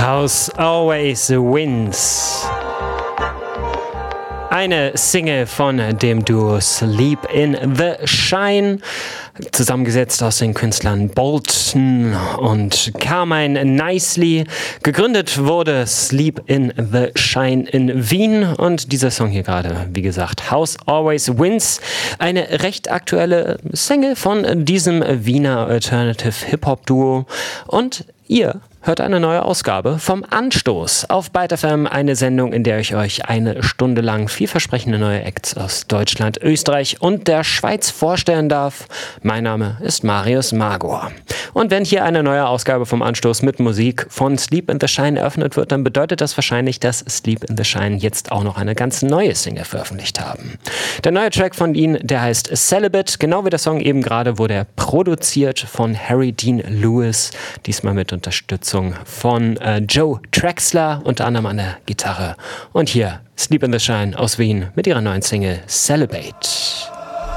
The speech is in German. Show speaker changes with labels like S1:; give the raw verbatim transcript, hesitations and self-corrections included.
S1: House Always Wins. Eine Single von dem Duo Sleep in the Shine, zusammengesetzt aus den Künstlern Bolton und Carmine Nicely. Gegründet wurde Sleep in the Shine in Wien und dieser Song hier gerade, wie gesagt, House Always Wins. Eine recht aktuelle Single von diesem Wiener Alternative Hip-Hop-Duo und ihr hört eine neue Ausgabe vom Anstoß auf Byte F M, eine Sendung, in der ich euch eine Stunde lang vielversprechende neue Acts aus Deutschland, Österreich und der Schweiz vorstellen darf. Mein Name ist Marius Magor. Und wenn hier eine neue Ausgabe vom Anstoß mit Musik von Sleep in the Shine eröffnet wird, dann bedeutet das wahrscheinlich, dass Sleep in the Shine jetzt auch noch eine ganz neue Single veröffentlicht haben. Der neue Track von ihnen, der heißt Celibate, genau wie der Song eben gerade, wurde er produziert von Harry Dean Lewis, diesmal mit Unterstützung von äh, Joe Traxler, unter anderem an der Gitarre. Und hier Sleep in the Shine aus Wien mit ihrer neuen Single Celibate.